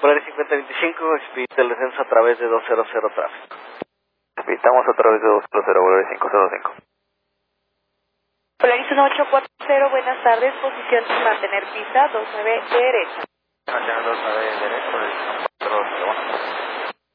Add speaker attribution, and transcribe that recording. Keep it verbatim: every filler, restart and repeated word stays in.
Speaker 1: Polaris cincuenta veinticinco, expedite el descenso a través de doscientos tráfico.
Speaker 2: Expeditamos a través de doscientos, Polaris cinco cero cinco.
Speaker 3: Polaris uno ocho cuatro cero, buenas tardes, posición mantener pista, dos nueve de derecha.
Speaker 2: Mantener dos nueve de derecha, Polaris uno cuatro cero uno.